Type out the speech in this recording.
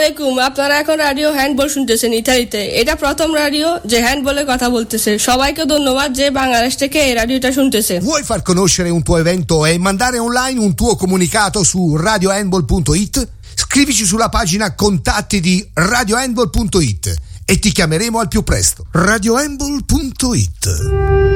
আলাইকুম, আপনারা এখন রাডিও হ্যান্ডবল শুনতেছেন ইতালিতে। এটা প্রথম রাডিও যে হ্যান্ডবলে কথা বলতেছে। সবাইকে ধন্যবাদ যে বাংলাদেশ থেকে এই রাডিওটা শুনতেছে। Vuoi far conoscere un tuo evento e mandare online un tuo comunicato su radiohandball.it? Scrivici sulla pagina contatti di radiohandball.it e ti chiameremo al più presto. radiohandball.it